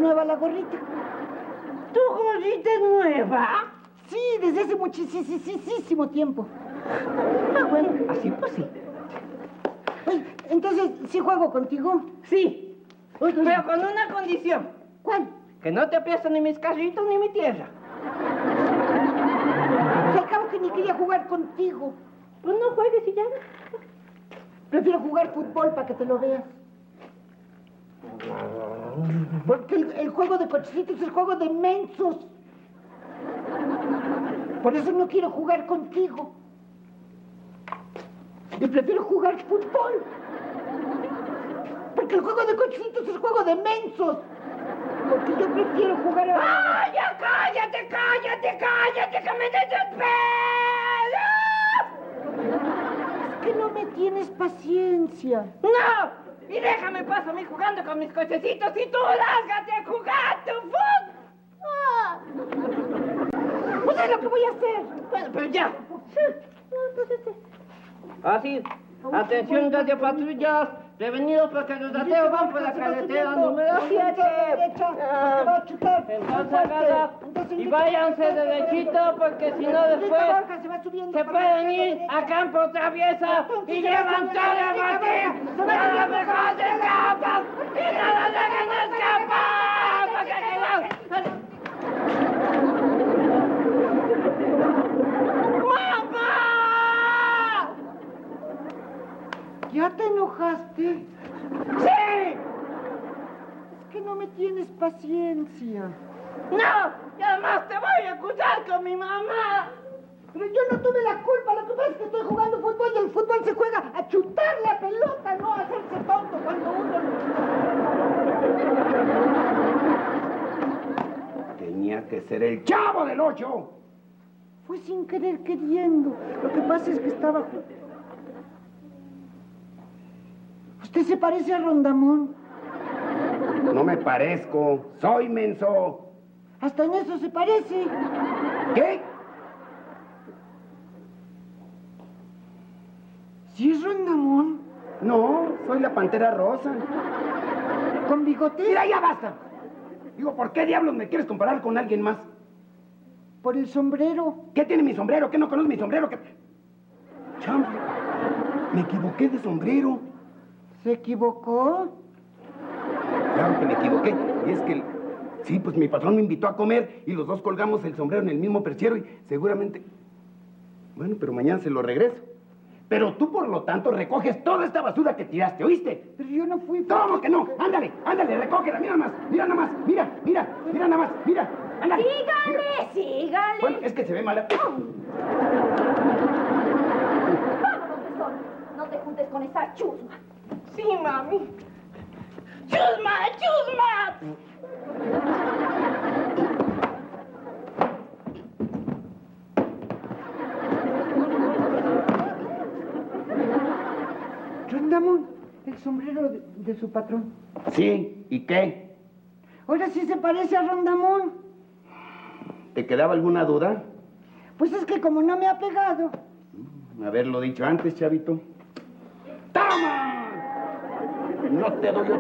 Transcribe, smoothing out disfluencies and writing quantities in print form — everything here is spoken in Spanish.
nueva la gorrita. ¿Tu gorrita es nueva? Sí, desde hace muchísimo tiempo. Ah, bueno, así pues sí. Oye, entonces, ¿sí juego contigo? Sí, pero con una condición. ¿Cuál? Que no te prestes ni mis carritos ni mi tierra. Pues al cabo que ni quería jugar contigo. Pues no juegues y ya. Prefiero jugar fútbol para que te lo veas. Porque el juego de cochecitos es el juego de mensos. Por eso no quiero jugar contigo. Y prefiero jugar fútbol. Porque el juego de cochecitos es el juego de mensos. Porque yo prefiero jugar a... ¡Ah, ya cállate, que me desespero! Es que no me tienes paciencia. ¡No! Y déjame paso a mí jugando con mis cochecitos y tú lárgate a jugar tu fútbol. Pues es lo que voy a hacer. Bueno, pero ya. Así, atención radio patrullas, prevenidos porque los ateos van por la carretera número 7. Entonces agarra y váyanse derechito porque si no después se pueden ir a campo traviesa y llevan todo el botín. ¡Y a lo mejor se escapan! ¡Y no los dejen escapar! ¡Mamá! ¿Ya te enojaste? ¡Sí! Es que no me tienes paciencia. ¡No! Y además te voy a acusar con mi mamá. Pero yo no tuve la culpa, lo que pasa es que estoy jugando fútbol y el fútbol se juega a chutar la pelota, no a hacerse tonto cuando uno... Tenía que ser el Chavo del Ocho. Fue sin querer queriendo. Lo que pasa es que estaba... Usted se parece a Rondamón. No me parezco, soy menso. Hasta en eso se parece. ¿Qué? ¿Sí es Rondamón? No, soy la Pantera Rosa. ¿Con bigote? Mira, ya basta. Digo, ¿por qué diablos me quieres comparar con alguien más? Por el sombrero. ¿Qué tiene mi sombrero? ¿Qué no conoces mi sombrero? ¿Qué... Chamba, me equivoqué de sombrero. ¿Se equivocó? Claro que me equivoqué. Y es que, sí, pues mi patrón me invitó a comer y los dos colgamos el sombrero en el mismo perchero y seguramente... Bueno, pero mañana se lo regreso. Pero tú, por lo tanto, recoges toda esta basura que tiraste, ¿oíste? Pero yo no fui... ¿Cómo que no? Ándale, recógela, mira nada más, mira nada más, mira, ándale. Sígale. Bueno, es que se ve mala. Vámonos, Besón. No te juntes con esa chusma. Sí, mami. ¡Chusma! Rondamón, el sombrero de su patrón. Sí, ¿y qué? Ahora sí se parece a Rondamón. ¿Te quedaba alguna duda? Pues es que como no me ha pegado... Haberlo dicho antes, chavito. ¡Toma! No te doy